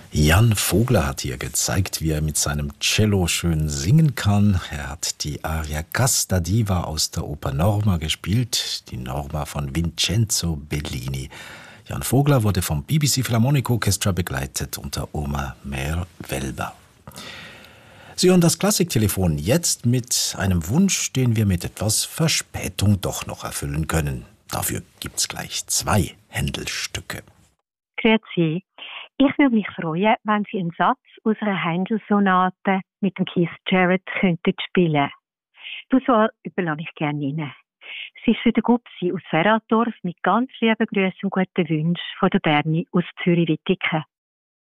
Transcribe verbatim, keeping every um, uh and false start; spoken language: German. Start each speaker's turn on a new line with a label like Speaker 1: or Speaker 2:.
Speaker 1: Jan Vogler hat hier gezeigt, wie er mit seinem Cello schön singen kann. Er hat die Aria Casta Diva aus der Oper Norma gespielt, die Norma von Vincenzo Bellini. Jan Vogler wurde vom B B C Philharmonic Orchestra begleitet unter Oma Mer Welber. Sie hören das Klassiktelefon jetzt mit einem Wunsch, den wir mit etwas Verspätung doch noch erfüllen können. Dafür gibt's gleich zwei Händelstücke.
Speaker 2: Grüezi. Ich würde mich freuen, wenn Sie einen Satz aus einer Händel-Sonate mit dem Keith Jarrett könnten spielen. Die Auswahl überlasse ich gerne Ihnen. Es ist für den Gupsi aus Ferraldorf mit ganz lieben Grüßen und guten Wünschen von der Berni aus Zürich-Wittigen.